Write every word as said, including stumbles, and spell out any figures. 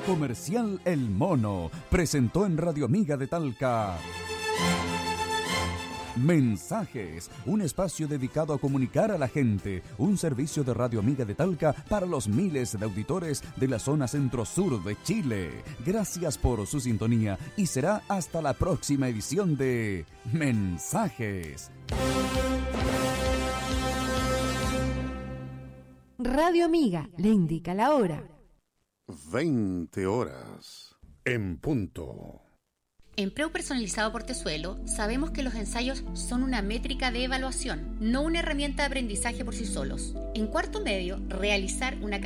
Comercial El Mono presentó en Radio Amiga de Talca Mensajes, un espacio dedicado a comunicar a la gente, un servicio de Radio Amiga de Talca para los miles de auditores de la zona centro-sur de Chile. Gracias por su sintonía y será hasta la próxima edición de Mensajes. Radio Amiga le indica la hora. veinte horas en punto. En Preu Personalizado Portezuelo sabemos que los ensayos son una métrica de evaluación, no una herramienta de aprendizaje por sí solos. En cuarto medio, realizar una